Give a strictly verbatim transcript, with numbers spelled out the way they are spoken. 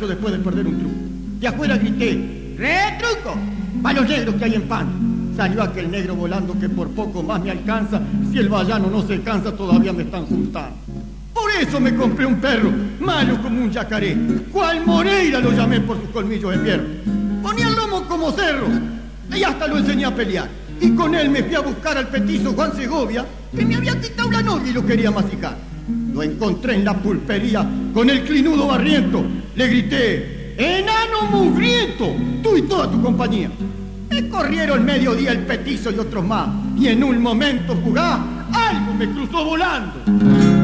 muchacho después de perder un truco. De afuera grité, ¡retruco! ¡Pa' los negros que hay en pan! Salió aquel negro volando que por poco más me alcanza. Si el vallano no se cansa, todavía me están juntando. Por eso me compré un perro, malo como un yacaré. Cual Moreira lo llamé por sus colmillos de hierro. Ponía el lomo como cerro y hasta lo enseñé a pelear. Y con él me fui a buscar al petizo Juan Segovia, que me había quitado la novia y lo quería masticar. Lo encontré en la pulpería con el clinudo barriento. Le grité, ¡enano mugriento! Tú y toda tu compañía. Me corrieron mediodía el petizo y otros más. Y en un momento fugaz, algo me cruzó volando.